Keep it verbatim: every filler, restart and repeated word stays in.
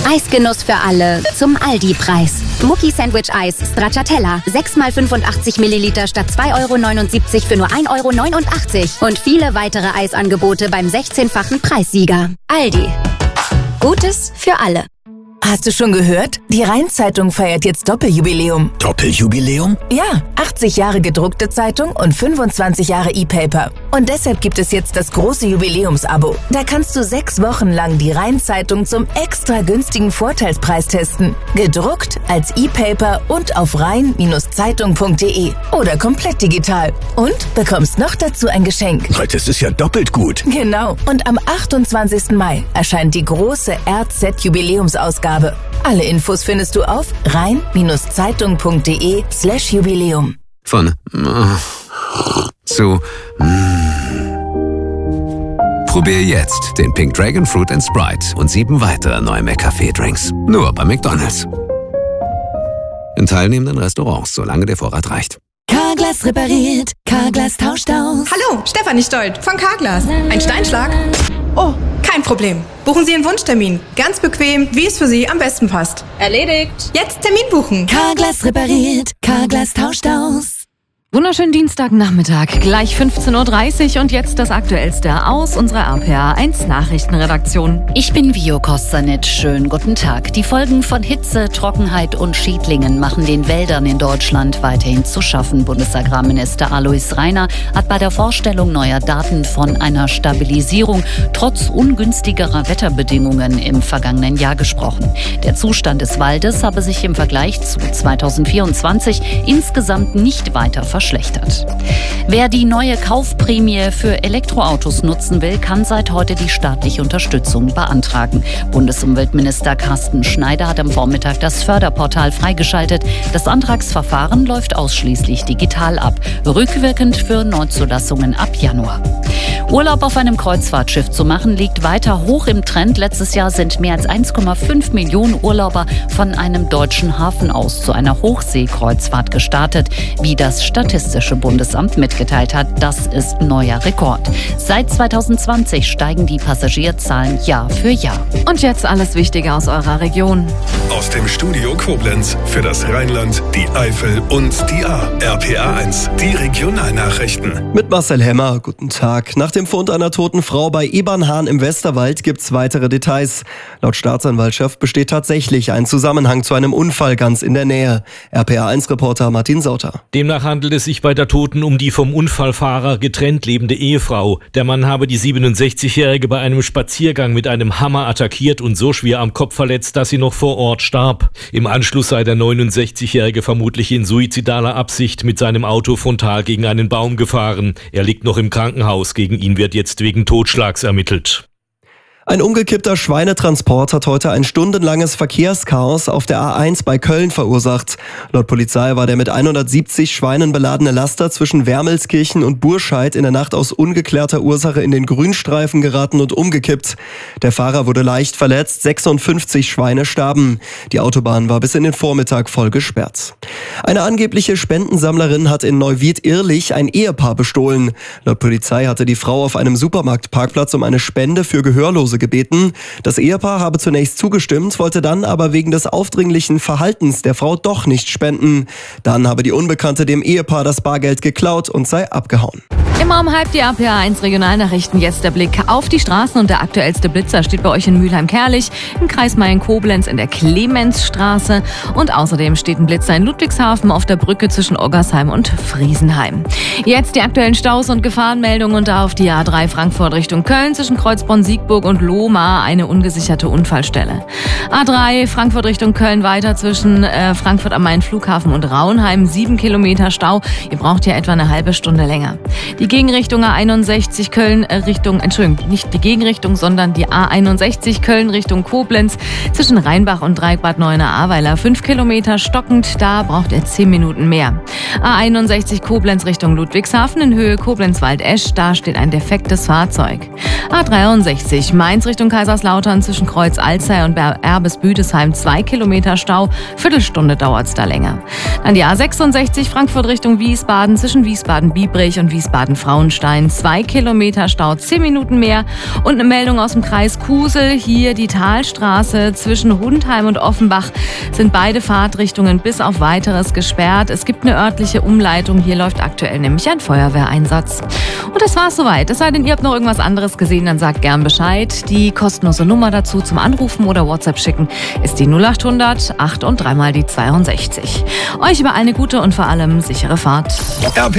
Preisgenuss für alle zum Aldi-Preis. Mucki-Sandwich-Eis Stracciatella. sechs mal fünfundachtzig Milliliter statt zwei Euro neunundsiebzig für nur ein Euro neunundachtzig. Und viele weitere Eisangebote beim sechzehnfachen Preissieger. Aldi. Gutes für alle. Hast du schon gehört? Die Rhein-Zeitung feiert jetzt Doppeljubiläum. Doppeljubiläum? Ja, achtzig Jahre gedruckte Zeitung und fünfundzwanzig Jahre E-Paper. Und deshalb gibt es jetzt das große Jubiläumsabo. Da kannst du sechs Wochen lang die Rhein-Zeitung zum extra günstigen Vorteilspreis testen. Gedruckt, als E-Paper und auf rhein Zeitung punkt de oder komplett digital. Und bekommst noch dazu ein Geschenk. Das ist ja doppelt gut. Genau. Und am achtundzwanzigsten Mai erscheint die große R Z-Jubiläumsausgabe. Alle Infos findest du auf rhein Zeitung punkt de slash Jubiläum. Von zu Probier jetzt den Pink Dragon Fruit and Sprite und sieben weitere neue McCafé-Drinks. Nur bei McDonald's. In teilnehmenden Restaurants, solange der Vorrat reicht. Carglass repariert, Carglass tauscht aus. Hallo, Stefanie Stolt von Carglass. Ein Steinschlag? Oh, kein Problem. Buchen Sie Ihren Wunschtermin. Ganz bequem, wie es für Sie am besten passt. Erledigt. Jetzt Termin buchen. Carglass repariert, Carglass tauscht aus. Wunderschönen Dienstagnachmittag, gleich fünfzehn Uhr dreißig und jetzt das Aktuellste aus unserer R P A eins Nachrichtenredaktion. Ich bin Vio Kostanic, schönen guten Tag. Die Folgen von Hitze, Trockenheit und Schädlingen machen den Wäldern in Deutschland weiterhin zu schaffen. Bundesagrarminister Alois Rainer hat bei der Vorstellung neuer Daten von einer Stabilisierung trotz ungünstigerer Wetterbedingungen im vergangenen Jahr gesprochen. Der Zustand des Waldes habe sich im Vergleich zu zweitausendvierundzwanzig insgesamt nicht weiter verschlechtert. Wer die neue Kaufprämie für Elektroautos nutzen will, kann seit heute die staatliche Unterstützung beantragen. Bundesumweltminister Carsten Schneider hat am Vormittag das Förderportal freigeschaltet. Das Antragsverfahren läuft ausschließlich digital ab, rückwirkend für Neuzulassungen ab Januar. Urlaub auf einem Kreuzfahrtschiff zu machen, liegt weiter hoch im Trend. Letztes Jahr sind mehr als eins Komma fünf Millionen Urlauber von einem deutschen Hafen aus zu einer Hochseekreuzfahrt gestartet, wie das Statistische Bundesamt mitgeteilt hat. Das ist neuer Rekord. Seit zweitausendzwanzig steigen die Passagierzahlen Jahr für Jahr. Und jetzt alles Wichtige aus eurer Region. Aus dem Studio Koblenz für das Rheinland, die Eifel und die A. R P A eins, die Regionalnachrichten. Mit Marcel Hemmer, guten Tag. Nach dem Fund einer toten Frau bei Ebernhahn im Westerwald gibt's weitere Details. Laut Staatsanwaltschaft besteht tatsächlich ein Zusammenhang zu einem Unfall ganz in der Nähe. R P A eins Reporter Martin Sauter. Demnach handelt es sich bei der Toten um die vom Unfallfahrer getrennt lebende Ehefrau. Der Mann habe die siebenundsechzigjährige bei einem Spaziergang mit einem Hammer attackiert und so schwer am Kopf verletzt, dass sie noch vor Ort starb. Im Anschluss sei der neunundsechzigjährige vermutlich in suizidaler Absicht mit seinem Auto frontal gegen einen Baum gefahren. Er liegt noch im Krankenhaus. Gegen ihn wird jetzt wegen Totschlags ermittelt. Ein umgekippter Schweinetransport hat heute ein stundenlanges Verkehrschaos auf der A eins bei Köln verursacht. Laut Polizei war der mit hundertsiebzig Schweinen beladene Laster zwischen Wermelskirchen und Burscheid in der Nacht aus ungeklärter Ursache in den Grünstreifen geraten und umgekippt. Der Fahrer wurde leicht verletzt, sechsundfünfzig Schweine starben. Die Autobahn war bis in den Vormittag voll gesperrt. Eine angebliche Spendensammlerin hat in Neuwied-Irlich ein Ehepaar bestohlen. Laut Polizei hatte die Frau auf einem Supermarktparkplatz um eine Spende für Gehörlose gebeten. Das Ehepaar habe zunächst zugestimmt, wollte dann aber wegen des aufdringlichen Verhaltens der Frau doch nicht spenden. Dann habe die Unbekannte dem Ehepaar das Bargeld geklaut und sei abgehauen. Immer um halb die R P A eins Regionalnachrichten. Jetzt der Blick auf die Straßen und der aktuellste Blitzer steht bei euch in Mülheim-Kerlich, im Kreis Mayen-Koblenz in der Clemensstraße und außerdem steht ein Blitzer in Ludwigshafen auf der Brücke zwischen Oggersheim und Friesenheim. Jetzt die aktuellen Staus und Gefahrenmeldungen und da auf die A drei Frankfurt Richtung Köln zwischen Kreuzbronn-Siegburg und Lohmar eine ungesicherte Unfallstelle. A drei Frankfurt Richtung Köln weiter zwischen äh, Frankfurt am Main Flughafen und Raunheim, sieben Kilometer Stau. Ihr braucht hier etwa eine halbe Stunde länger. Die Gegenrichtung A einundsechzig Köln Richtung, Entschuldigung, nicht die Gegenrichtung, sondern die A einundsechzig Köln Richtung Koblenz zwischen Rheinbach und Dreieckbad Neuenahr-Ahrweiler. Fünf Kilometer stockend, da braucht ihr zehn Minuten mehr. A einundsechzig Koblenz Richtung Ludwigshafen in Höhe Koblenz-Waldesch, da steht ein defektes Fahrzeug. A dreiundsechzig Main eins Richtung Kaiserslautern zwischen Kreuz-Alzey und Erbes-Büdesheim zwei Kilometer Stau. Viertelstunde dauert es da länger. Dann die A sechsundsechzig Frankfurt Richtung Wiesbaden zwischen Wiesbaden-Biebrich und Wiesbaden-Frauenstein. Zwei Kilometer Stau, zehn Minuten mehr. Und eine Meldung aus dem Kreis Kusel. Hier die Talstraße zwischen Hundheim und Offenbach sind beide Fahrtrichtungen bis auf Weiteres gesperrt. Es gibt eine örtliche Umleitung. Hier läuft aktuell nämlich ein Feuerwehreinsatz. Und das war's soweit. Es sei denn, ihr habt noch irgendwas anderes gesehen, dann sagt gern Bescheid. Die kostenlose Nummer dazu zum Anrufen oder WhatsApp schicken ist die null acht hundert acht und dreimal die zweiundsechzig. Euch über eine gute und vor allem sichere Fahrt.